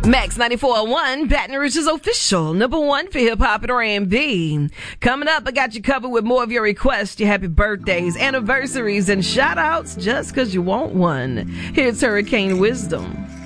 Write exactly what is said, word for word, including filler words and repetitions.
Max ninety-four point one, Baton Rouge's official number one for hip-hop and R and B. Coming up, I got you covered with more of your requests, your happy birthdays, anniversaries, and shout-outs just because you want one. Here's Hurricane Wisdom.